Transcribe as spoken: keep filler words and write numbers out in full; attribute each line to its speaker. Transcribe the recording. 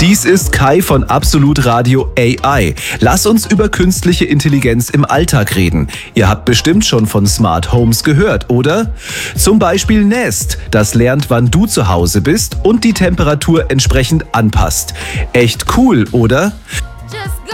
Speaker 1: Dies ist Kai von Absolut Radio A I. Lass uns über künstliche Intelligenz im Alltag reden. Ihr habt bestimmt schon von Smart Homes gehört, oder? Zum Beispiel Nest, das lernt, wann du zu Hause bist und die Temperatur entsprechend anpasst. Echt cool, oder?